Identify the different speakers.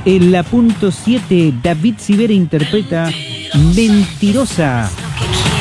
Speaker 1: En la punto 7, David Civera interpreta Mentirosa.